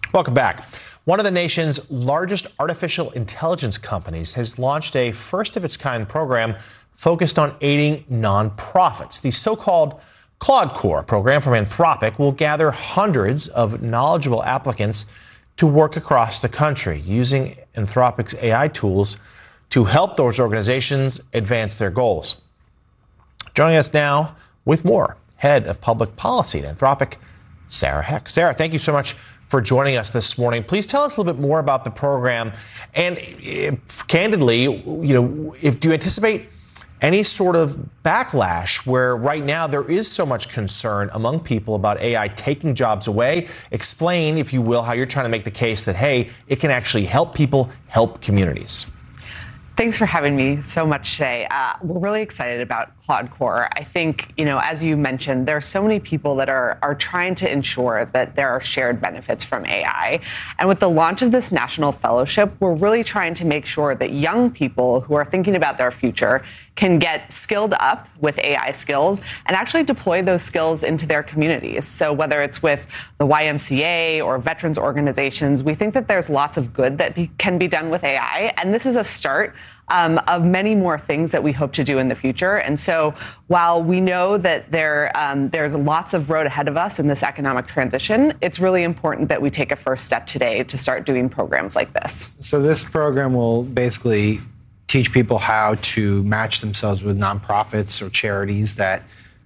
Welcome back. One of the nation's largest artificial intelligence companies has launched a first-of-its-kind program focused on aiding nonprofits. The so-called Claude Core program from Anthropic will gather hundreds of knowledgeable applicants to work across the country using Anthropic's AI tools to help those organizations advance their goals. Joining us now with more, Head of Public Policy at Anthropic, Sarah Heck. Sarah, thank you so much for joining us this morning. Please tell us a little bit more about the program. And candidly, do you anticipate any sort of backlash where right now there is so much concern among people about AI taking jobs away? Explain, if you will, how you're trying to make the case that, hey, it can actually help people, help communities. Thanks for having me so much today. We're really excited about Claude Core. I think, as you mentioned, there are so many people that are trying to ensure that there are shared benefits from AI. And with the launch of this national fellowship, we're really trying to make sure that young people who are thinking about their future can get skilled up with AI skills and actually deploy those skills into their communities. So whether it's with the YMCA or veterans organizations, we think that there's lots of good that can be done with AI. And this is a start of many more things that we hope to do in the future. And so while we know that there's lots of road ahead of us in this economic transition, it's really important that we take a first step today to start doing programs like this. So this program will basically teach people how to match themselves with nonprofits or charities that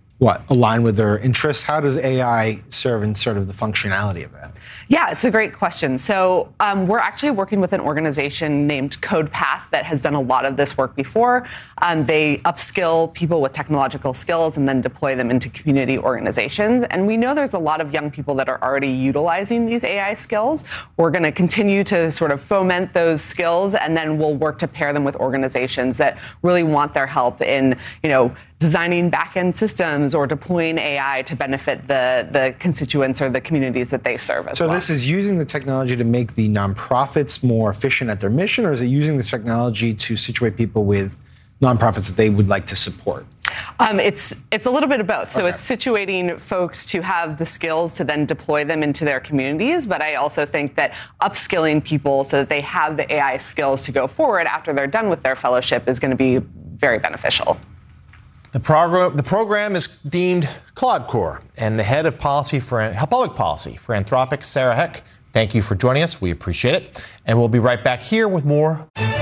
align with their interests. How does AI serve in sort of the functionality of that? Yeah, it's a great question. So we're actually working with an organization named CodePath that has done a lot of this work before. They upskill people with technological skills and then deploy them into community organizations. And we know there's a lot of young people that are already utilizing these AI skills. We're going to continue to sort of foment those skills, and then we'll work to pair them with organizations that really want their help in, designing back-end systems or deploying AI to benefit the constituents or the communities that they serve as well. So this is using the technology to make the nonprofits more efficient at their mission, or is it using this technology to situate people with nonprofits that they would like to support? It's a little bit of both. So it's situating folks to have the skills to then deploy them into their communities. But I also think that upskilling people so that they have the AI skills to go forward after they're done with their fellowship is going to be very beneficial. The program is deemed Claude Core, and the head of public policy for Anthropic, Sarah Heck. Thank you for joining us. We appreciate it. And we'll be right back here with more.